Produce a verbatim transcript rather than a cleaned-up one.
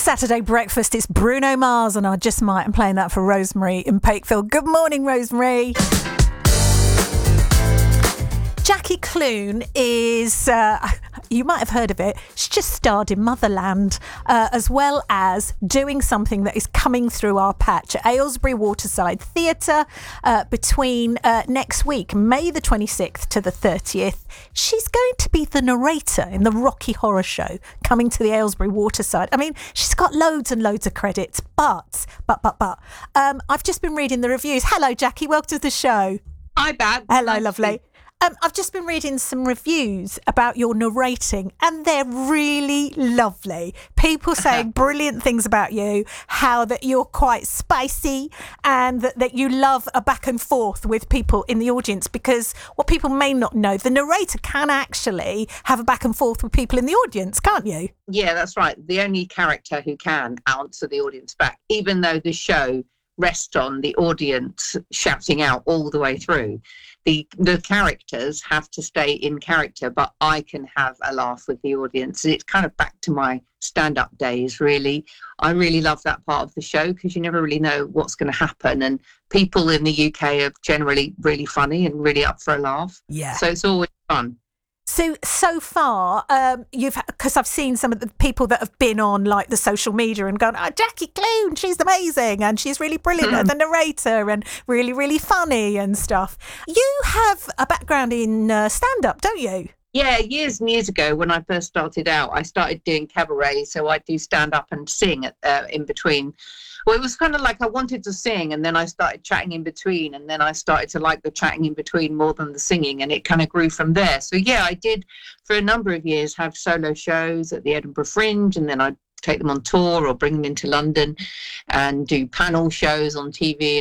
Saturday breakfast. It's Bruno Mars, and I just might. I'm playing that for Rosemary in Pakefield. Good morning, Rosemary. Jackie Clune is, uh, you might have heard of it, she's just starred in Motherland, uh, as well as doing something that is coming through our patch at Aylesbury Waterside Theatre uh, between uh, next week, May the twenty-sixth to the thirtieth. She's going to be the narrator in the Rocky Horror Show coming to the Aylesbury Waterside. I mean, she's got loads and loads of credits, but, but, but, but, um, I've just been reading the reviews. Hello, Jackie, welcome to the show. Hi, Bab. Hello, Nice lovely. Um, I've just been reading some reviews about your narrating, and they're really lovely. People saying brilliant things about you, how that you're quite spicy, and that, that you love a back and forth with people in the audience, because what people may not know, the narrator can actually have a back and forth with people in the audience, can't you? Yeah, that's right. The only character who can answer the audience back, even though the show rests on the audience shouting out all the way through. The the characters have to stay in character, but I can have a laugh with the audience. It's kind of back to my stand-up days, really. I really love that part of the show because you never really know what's going to happen. And people in the U K are generally really funny and really up for a laugh. Yeah. So it's always fun. So, so far, um, you've, because I've seen some of the people that have been on like the social media and gone, oh, Jackie Clune, she's amazing and she's really brilliant as the narrator and really, really funny and stuff. You have a background in uh, stand-up, don't you? Yeah, years and years ago when I first started out, I started doing cabaret. So I do stand up and sing at, uh, in between. Well, it was kind of like I wanted to sing and then I started chatting in between, and then I started to like the chatting in between more than the singing, and it kind of grew from there. So yeah, I did for a number of years have solo shows at the Edinburgh Fringe, and then I'd take them on tour or bring them into London and do panel shows on T V